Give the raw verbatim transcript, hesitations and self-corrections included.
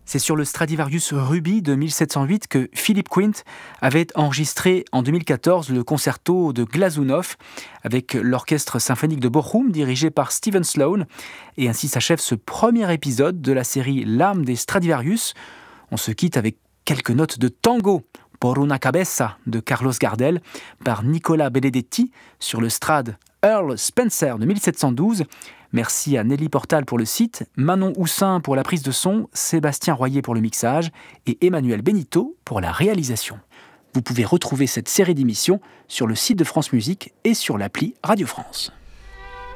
C'est sur le Stradivarius Ruby de mille sept cent huit que Philippe Quint avait enregistré en deux mille quatorze le concerto de Glazunov avec l'orchestre symphonique de Bochum dirigé par Steven Sloan. Et ainsi s'achève ce premier épisode de la série L'âme des Stradivarius. On se quitte avec quelques notes de tango. Por una cabeza de Carlos Gardel par Nicola Benedetti sur le Strad Earl Spencer de mille sept cent douze. Merci à Nelly Portal pour le site, Manon Houssin pour la prise de son, Sébastien Royer pour le mixage et Emmanuel Benito pour la réalisation. Vous pouvez retrouver cette série d'émissions sur le site de France Musique et sur l'appli Radio France.